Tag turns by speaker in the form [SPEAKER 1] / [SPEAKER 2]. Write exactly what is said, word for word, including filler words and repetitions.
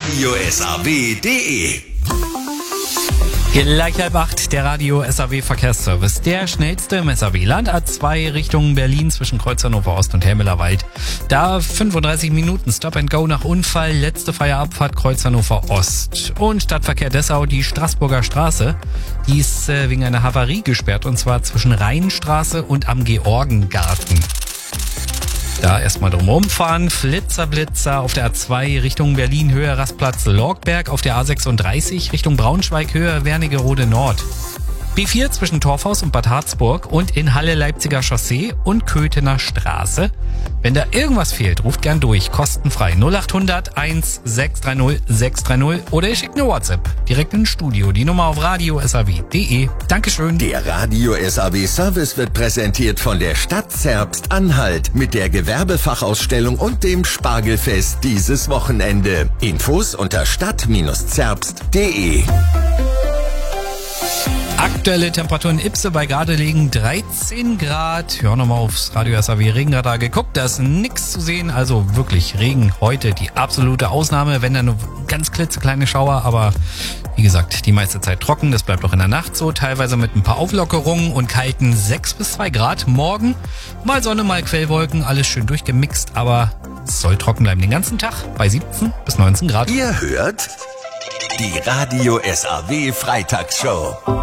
[SPEAKER 1] Radio S A W punkt de.
[SPEAKER 2] Gleich halb acht, der Radio S A W Verkehrsservice. Der schnellste im S A W-Land. A zwei Richtung Berlin zwischen Kreuz Hannover Ost und Helmelerwald. Da fünfunddreißig Minuten Stop and Go nach Unfall. Letzte freie Abfahrt Kreuz Hannover Ost. Und Stadtverkehr Dessau, die Straßburger Straße. Die ist äh, wegen einer Havarie gesperrt. Und zwar zwischen Rheinstraße und am Georgengarten. Da erstmal drumherum fahren. Flitzer, Blitzer auf der A zwei Richtung Berlin, Höhe Rastplatz Lorgberg. Auf der A sechsunddreißig Richtung Braunschweig, Höhe Wernigerode Nord. B vier zwischen Torfhaus und Bad Harzburg und in Halle Leipziger Chaussee und Köthener Straße. Wenn da irgendwas fehlt, ruft gern durch. Kostenfrei null achthundert eins sechs drei null sechs drei null oder ihr schickt eine WhatsApp. Direkt ins Studio. Die Nummer auf radio s a w punkt de. Dankeschön.
[SPEAKER 1] Der Radio S A W Service wird präsentiert von der Stadt Zerbst-Anhalt mit der Gewerbefachausstellung und dem Spargelfest dieses Wochenende. Infos unter stadt Zerbst punkt de.
[SPEAKER 2] Aktuelle Temperaturen in Ibse bei gerade liegen dreizehn Grad. Ja, nochmal aufs Radio S A W Regenradar geguckt. Da ist nichts zu sehen. Also wirklich Regen heute die absolute Ausnahme. Wenn dann nur ganz klitzekleine Schauer. Aber wie gesagt, die meiste Zeit trocken. Das bleibt auch in der Nacht so. Teilweise mit ein paar Auflockerungen und kalten sechs bis zwei Grad. Morgen mal Sonne, mal Quellwolken. Alles schön durchgemixt. Aber es soll trocken bleiben den ganzen Tag bei siebzehn bis neunzehn Grad.
[SPEAKER 1] Ihr hört die Radio S A W Freitagsshow.